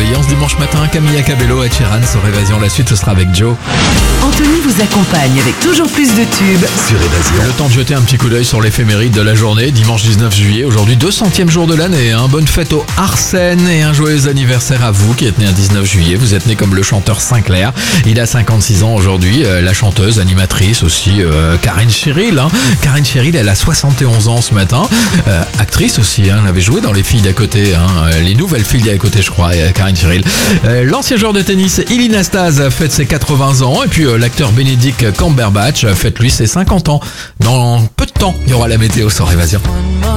Soleil. En ce dimanche matin, Camilla Cabello et Sheeran sur Évasion. La suite, ce sera avec Joe. Anthony vous accompagne avec toujours plus de tubes sur Évasion. Le temps de jeter un petit coup d'œil sur l'éphéméride de la journée. Dimanche 19 juillet, aujourd'hui 200e jour de l'année. Bonne fête au Arsène et un joyeux anniversaire à vous qui êtes né un 19 juillet. Vous êtes né comme le chanteur Sinclair. Il a 56 ans aujourd'hui. La chanteuse, animatrice aussi, Karine Cheryl. Karine Cheryl, elle a 71 ans ce matin. Actrice aussi, elle avait joué dans Les Filles d'à côté. Les nouvelles filles d'à côté, je crois, Karine Cheryl. L'ancien joueur de tennis, Ilie Nastase, fête ses 80 ans. Et puis l'acteur Benedict Cumberbatch fête lui ses 50 ans. Dans peu de temps, il y aura la météo sur Évasion.